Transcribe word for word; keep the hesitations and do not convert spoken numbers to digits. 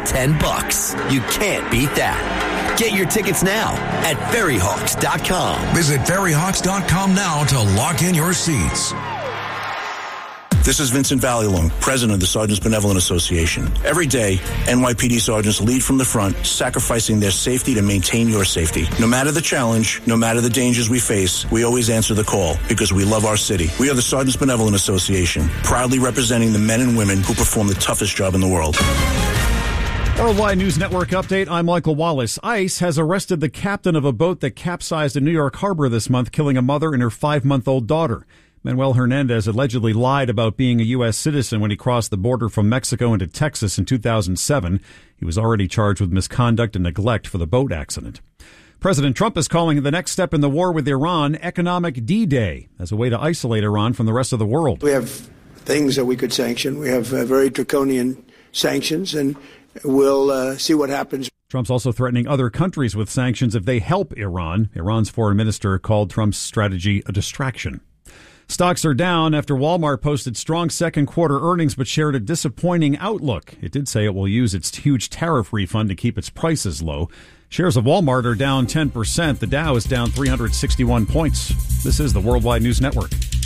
ten bucks. You can't beat that. Get your tickets now at ferry hawks dot com. Visit ferry hawks dot com now to lock in your seats. This is Vincent Vallelong, president of the Sergeants Benevolent Association. Every day, N Y P D sergeants lead from the front, sacrificing their safety to maintain your safety. No matter the challenge, no matter the dangers we face, we always answer the call because we love our city. We are the Sergeants Benevolent Association, proudly representing the men and women who perform the toughest job in the world. Worldwide News Network update. I'm Michael Wallace. ICE has arrested the captain of a boat that capsized in New York Harbor this month, killing a mother and her five-month-old daughter. Manuel Hernandez allegedly lied about being a U S citizen when he crossed the border from Mexico into Texas in two thousand seven. He was already charged with misconduct and neglect for the boat accident. President Trump is calling the next step in the war with Iran economic D-Day as a way to isolate Iran from the rest of the world. We have things that we could sanction. We have uh, very draconian sanctions, and we'll uh, see what happens. Trump's also threatening other countries with sanctions if they help Iran. Iran's foreign minister called Trump's strategy a distraction. Stocks are down after Walmart posted strong second quarter earnings but shared a disappointing outlook. It did say it will use its huge tariff refund to keep its prices low. Shares of Walmart are down ten percent. The Dow is down three hundred sixty-one points. This is the Worldwide News Network.